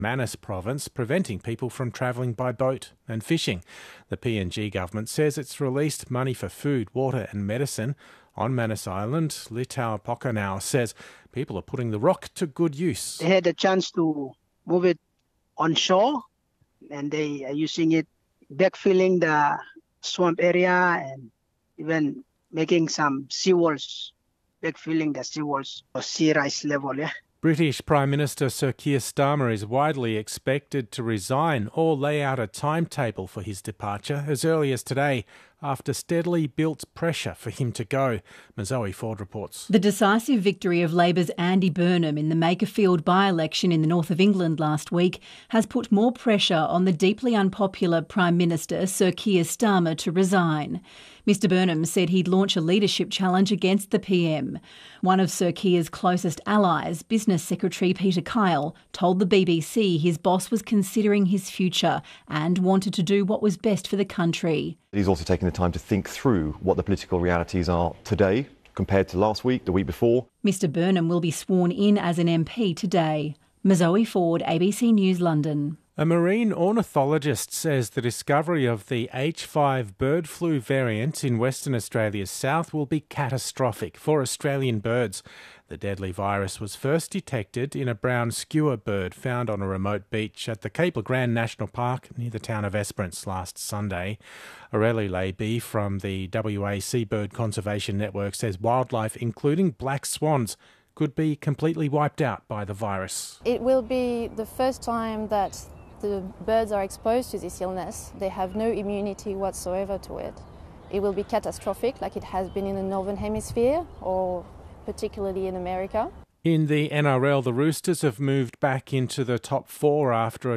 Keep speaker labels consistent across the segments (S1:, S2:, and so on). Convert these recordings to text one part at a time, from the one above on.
S1: Manus province, preventing people from travelling by boat and fishing. The PNG government says it's released money for food, water and medicine. On Manus Island, Litau Pokanau says people are putting the rock to good use.
S2: They had a chance to move it on shore, and they are using it, backfilling the swamp area and even making some seawalls, backfilling the seawalls for sea rise level,
S1: British Prime Minister Sir Keir Starmer is widely expected to resign or lay out a timetable for his departure as early as today after steadily built pressure for him to go. Zoe Ford reports.
S3: The decisive victory of Labor's Andy Burnham in the Makerfield by-election in the north of England last week has put more pressure on the deeply unpopular Prime Minister Sir Keir Starmer to resign. Mr Burnham said he'd launch a leadership challenge against the PM. One of Sir Keir's closest allies, Business Secretary Peter Kyle, told the BBC his boss was considering his future and wanted to do what was best for the country.
S4: He's also taken the time to think through what the political realities are today compared to last week, the week before.
S3: Mr Burnham will be sworn in as an MP today. Zoe Ford, ABC News, London.
S1: A marine ornithologist says the discovery of the H5 bird flu variant in Western Australia's south will be catastrophic for Australian birds. The deadly virus was first detected in a brown skewer bird found on a remote beach at the Cape Le Grand National Park near the town of Esperance last Sunday. Aurelie Leiby from the WA Seabird Conservation Network says wildlife, including black swans, could be completely wiped out by the virus.
S5: It will be the first time that the birds are exposed to this illness. They have no immunity whatsoever to it. It will be catastrophic, like it has been in the Northern Hemisphere or particularly in America.
S1: In the NRL, the Roosters have moved back into the top four after a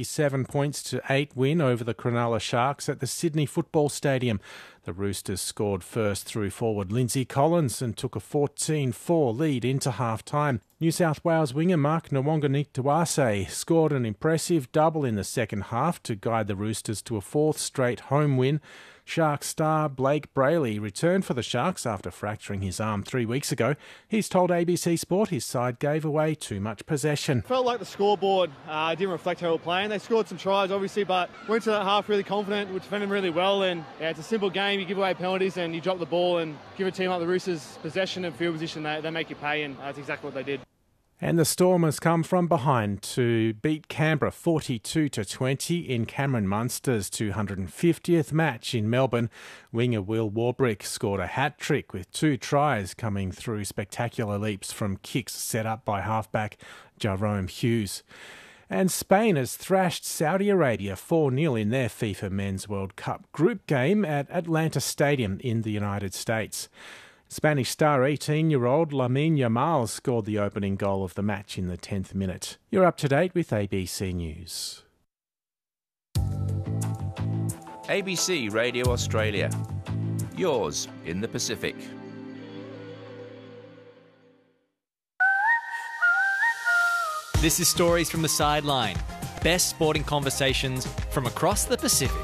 S1: 27-8 win over the Cronulla Sharks at the Sydney Football Stadium. The Roosters scored first through forward Lindsay Collins and took a 14-4 lead into half-time. New South Wales winger Mark Nawonga-Tuase scored an impressive double in the second half to guide the Roosters to a fourth straight home win. Sharks star Blake Brayley returned for the Sharks after fracturing his arm 3 weeks ago. He's told ABC Sport his side gave away too much possession.
S6: Felt like the scoreboard didn't reflect how we were playing. They scored some tries, obviously, but went to that half really confident. We defended really well, and it's a simple game. You give away penalties and you drop the ball and give a team like the Roosters possession and field position. They make you pay, and that's exactly what they did.
S1: And the Storm has come from behind to beat Canberra 42-20 in Cameron Munster's 250th match in Melbourne. Winger Will Warbrick scored a hat-trick with 2 tries coming through spectacular leaps from kicks set up by halfback Jerome Hughes. And Spain has thrashed Saudi Arabia 4-0 in their FIFA Men's World Cup group game at Atlanta Stadium in the United States. Spanish star 18-year-old Lamine Yamal scored the opening goal of the match in the 10th minute. You're up to date with ABC News.
S7: ABC Radio Australia. Yours in the Pacific.
S8: This is Stories from the Sideline. Best sporting conversations from across the Pacific.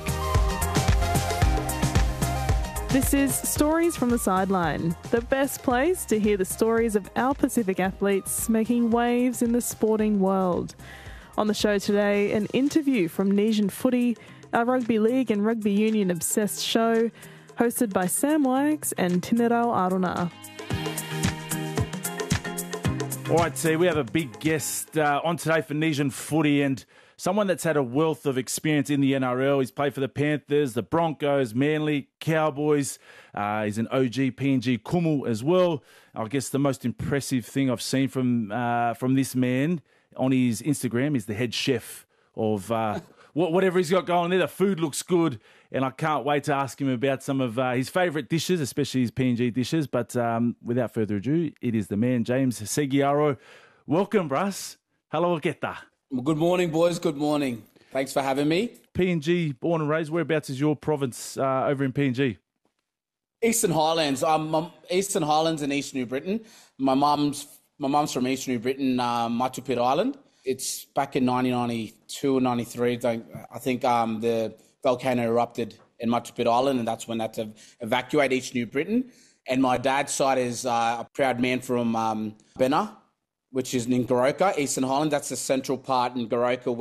S9: This is Stories from the Sideline, the best place to hear the stories of our Pacific athletes making waves in the sporting world. On the show today, an interview from Nesian Footy, our rugby league and rugby union obsessed show, hosted by Sam Wags and Timirao Aruna.
S10: All right, so we have a big guest on today for Nesian Footy, and someone that's had a wealth of experience in the NRL. He's played for the Panthers, the Broncos, Manly, Cowboys. He's an OG PNG Kumu as well. I guess the most impressive thing I've seen from this man on his Instagram is the head chef of whatever he's got going there. The food looks good, and I can't wait to ask him about some of his favourite dishes, especially his PNG dishes. But without further ado, it is the man, James Seguiaro. Welcome, Bruss. Hello, Geta.
S11: Well, good morning, boys. Good morning. Thanks for having me.
S10: PNG, born and raised. Whereabouts is your province over in PNG?
S11: Eastern Highlands. Eastern Highlands in East New Britain. My mum's from East New Britain, Matupit Island. It's back in 1992 or 93. I think the volcano erupted in Matupit Island, and that's when they had to evacuate East New Britain. And my dad's side is a proud man from Benna, which is in Goroka, Eastern Highlands. That's the central part in Goroka